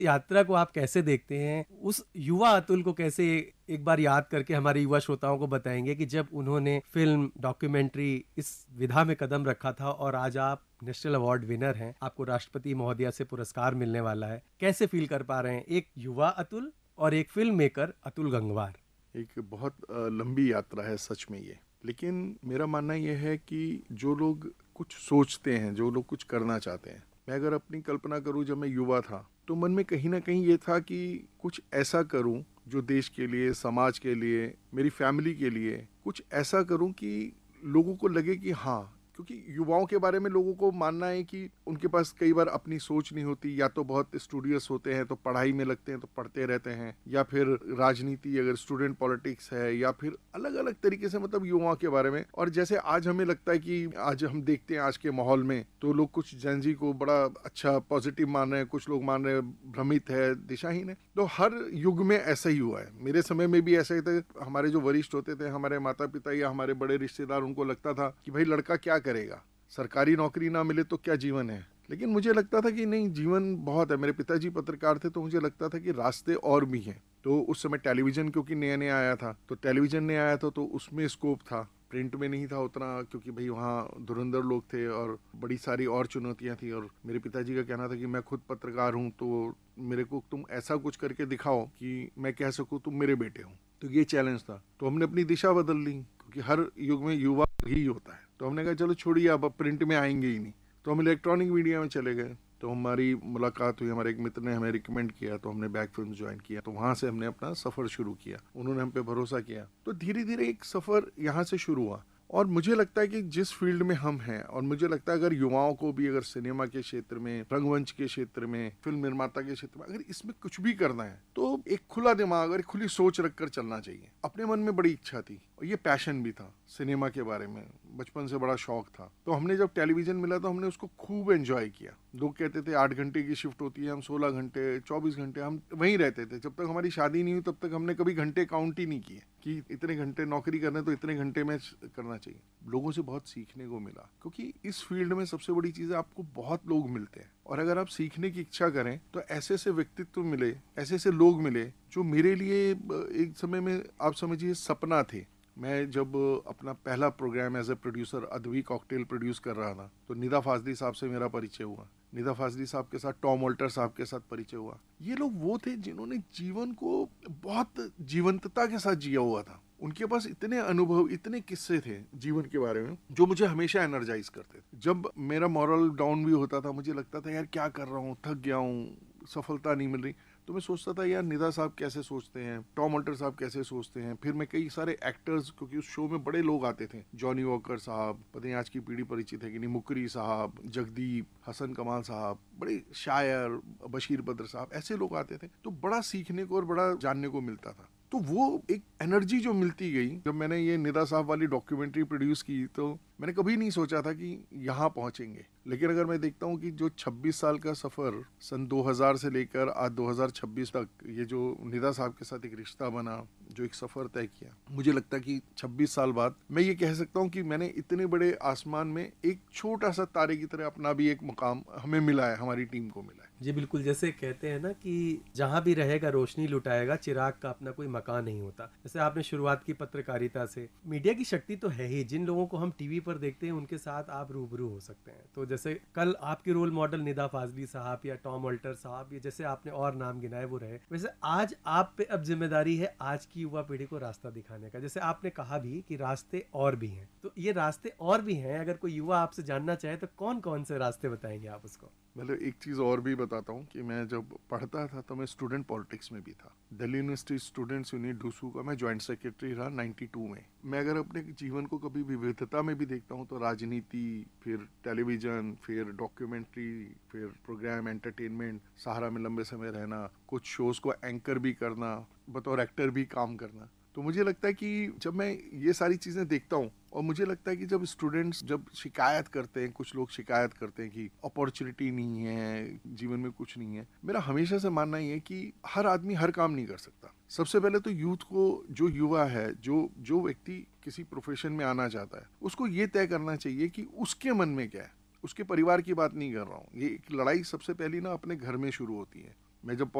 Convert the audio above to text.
यात्रा को आप कैसे देखते हैं? उस युवा अतुल को कैसे एक बार याद करके हमारे युवा श्रोताओं को बताएंगे कि जब उन्होंने फिल्म, डॉक्यूमेंट्री इस विधा में कदम रखा था और आज आप नेशनल अवार्ड विनर हैं, आपको राष्ट्रपति महोदया से पुरस्कार मिलने वाला है। कैसे फील कर पा रहे हैं एक युवा अतुल और एक फिल्म मेकर अतुल गंगवार? एक बहुत लंबी यात्रा है सच में ये। लेकिन मेरा मानना ये है कि जो लोग कुछ सोचते हैं, जो लोग कुछ करना चाहते हैं, मैं अगर अपनी कल्पना करूं जब मैं युवा था तो मन में कहीं ना कहीं ये था कि कुछ ऐसा करूं जो देश के लिए, समाज के लिए, मेरी फैमिली के लिए कुछ ऐसा करूं कि लोगों को लगे कि हाँ, क्योंकि युवाओं के बारे में लोगों को मानना है कि उनके पास कई बार अपनी सोच नहीं होती, या तो बहुत स्टूडियस होते हैं तो पढ़ाई में लगते हैं तो पढ़ते रहते हैं, या फिर राजनीति अगर स्टूडेंट पॉलिटिक्स है, या फिर अलग अलग तरीके से मतलब युवाओं के बारे में। और जैसे आज हमें लगता है कि आज हम देखते हैं आज के माहौल में तो लोग कुछ जेनजी को बड़ा अच्छा पॉजिटिव मान रहे हैं, कुछ लोग मान रहे हैं भ्रमित है, दिशाहीन है। तो हर युग में ऐसा ही हुआ है, मेरे समय में भी ऐसा ही था। हमारे जो वरिष्ठ होते थे, हमारे माता पिता या हमारे बड़े रिश्तेदार, उनको लगता था कि भाई लड़का क्या करेगा, सरकारी नौकरी ना मिले तो क्या जीवन है। लेकिन मुझे लगता था कि नहीं, जीवन बहुत है। मेरे पिताजी पत्रकार थे तो मुझे लगता था कि रास्ते और भी हैं। तो उस समय टेलीविजन क्योंकि नया नया आया था, तो टेलीविजन ने आया था तो उसमें स्कोप था, प्रिंट में नहीं था उतना, क्योंकि भाई वहाँ धुरंधर लोग थे और बड़ी सारी और चुनौतियाँ थी। और मेरे पिताजी का कहना था कि मैं खुद पत्रकार हूँ, तो मेरे को तुम ऐसा कुछ करके दिखाओ कि मैं कह सकूँ तुम मेरे बेटे हो। तो ये चैलेंज था, तो हमने अपनी दिशा बदल ली, क्योंकि हर युग में युवा ही होता है। तो हमने कहा चलो छोड़िए, अब प्रिंट में आएंगे ही नहीं, तो हम इलेक्ट्रॉनिक मीडिया में चले गए। तो हमारी मुलाकात हुई, हमारे एक मित्र ने हमें रिकमेंड किया, तो हमने बैक फिल्म ज्वाइन किया। तो वहाँ से हमने अपना सफ़र शुरू किया, उन्होंने हम पे भरोसा किया, तो धीरे धीरे एक सफ़र यहाँ से शुरू हुआ। और मुझे लगता है कि जिस फील्ड में हम हैं, और मुझे लगता है अगर युवाओं को भी अगर सिनेमा के क्षेत्र में, रंगमंच के क्षेत्र में, फिल्म निर्माता के क्षेत्र में, अगर इसमें कुछ भी करना है तो एक खुला दिमाग और एक खुली सोच रखकर चलना चाहिए। अपने मन में बड़ी इच्छा थी और ये पैशन भी था सिनेमा के बारे में, बचपन से बड़ा शौक था। तो हमने जब टेलीविजन मिला तो हमने उसको खूब एंजॉय किया। लोग कहते थे 8 घंटे की शिफ्ट होती है, हम 16 घंटे 24 घंटे हम वहीं रहते थे। जब तक हमारी शादी नहीं हुई तब तक हमने कभी घंटे काउंट ही नहीं किए कि इतने घंटे नौकरी करने तो इतने घंटे में करना चाहिए। लोगों से बहुत सीखने को मिला, क्योंकि इस फील्ड में सबसे बड़ी चीज़ है आपको बहुत लोग मिलते हैं, और अगर आप सीखने की इच्छा करें तो ऐसे ऐसे व्यक्तित्व मिले, ऐसे ऐसे लोग मिले जो मेरे लिए एक समय में आप समझिए सपना थे। मैं जब अपना पहला programme as a producer Advi cocktail produce कर रहा था तो निदा फाजली साहब से मेरा परिचय हुआ। निदा फाजली साहब के साथ टॉम ऑल्टर साहब के साथ परिचय हुआ। ये लोग वो थे जिन्होंने जीवन को बहुत जीवंतता के साथ जिया हुआ था। उनके पास इतने अनुभव, इतने किस्से थे जीवन के बारे में जो मुझे हमेशा एनर्जाइज करते थे। जब मेरा मॉरल डाउन भी होता था, मुझे लगता था यार क्या कर रहा हूँ, थक गया हूँ, सफलता नहीं मिल रही, तो मैं सोचता था यार निदा साहब कैसे सोचते हैं, टॉम अल्टर साहब कैसे सोचते हैं। फिर मैं कई सारे एक्टर्स, क्योंकि उस शो में बड़े लोग आते थे, जॉनी वॉकर साहब, पता नहीं आज की पीढ़ी परिचित है कि नहीं, मुकरी साहब, जगदीप, हसन कमाल साहब, बड़े शायर, बशीर बद्र साहब, ऐसे लोग आते थे। तो बड़ा सीखने को और बड़ा जानने को मिलता था। तो वो एक एनर्जी जो मिलती गई, जब मैंने ये निदा साहब वाली डॉक्यूमेंट्री प्रोड्यूस की तो मैंने कभी नहीं सोचा था कि यहाँ पहुँचेंगे। लेकिन अगर मैं देखता हूँ कि जो 26 साल का सफ़र सन 2000 से लेकर आज 2026 तक, ये जो निदा साहब के साथ एक रिश्ता बना, जो एक सफ़र तय किया, मुझे लगता है कि 26 साल बाद मैं ये कह सकता हूँ कि मैंने इतने बड़े आसमान में एक छोटा सा तारे की तरह अपना भी एक मुकाम हमें मिला है, हमारी टीम को मिला है। जी बिल्कुल, जैसे कहते हैं ना कि जहाँ भी रहेगा रोशनी लुटाएगा, चिराग का अपना कोई मकान नहीं होता। जैसे आपने शुरुआत की पत्रकारिता से, मीडिया की शक्ति तो है ही, जिन लोगों को हम टीवी पर देखते हैं उनके साथ आप रूबरू हो सकते हैं। तो जैसे कल आपके रोल मॉडल निदा फाजली साहब या टॉम अल्टर साहब, या जैसे आपने और नाम गिनाए वो रहे, वैसे आज आप पे अब जिम्मेदारी है आज की युवा पीढ़ी को रास्ता दिखाने का। जैसे आपने कहा भी कि रास्ते और भी हैं, तो ये रास्ते और भी हैं, अगर कोई युवा आपसे जानना चाहे तो कौन कौन से रास्ते बताएंगे आप उसको? मतलब एक चीज़ और भी बताता हूँ कि मैं जब पढ़ता था तो मैं स्टूडेंट पॉलिटिक्स में भी था। Delhi university students unit DUSU का मैं जॉइंट सेक्रेटरी रहा 92 में। मैं अगर अपने जीवन को कभी विविधता में भी देखता हूँ तो राजनीति, फिर टेलीविज़न, फिर डॉक्यूमेंट्री, फिर प्रोग्राम, एंटरटेनमेंट, सहारा में लंबे समय रहना, कुछ शोज़ को एंकर भी करना, बतौर एक्टर भी काम करना। तो मुझे लगता है कि जब मैं ये सारी चीज़ें देखता हूँ, और मुझे लगता है कि जब स्टूडेंट्स जब शिकायत करते हैं, कुछ लोग शिकायत करते हैं कि अपॉर्चुनिटी नहीं है, जीवन में कुछ नहीं है, मेरा हमेशा से मानना ही है कि हर आदमी हर काम नहीं कर सकता। सबसे पहले तो यूथ को, जो युवा है, जो जो व्यक्ति किसी प्रोफेशन में आना चाहता है, उसको ये तय करना चाहिए कि उसके मन में क्या है। उसके परिवार की बात नहीं कर रहा हूँ, ये एक लड़ाई सबसे पहली ना अपने घर में शुरू होती है। मैं जब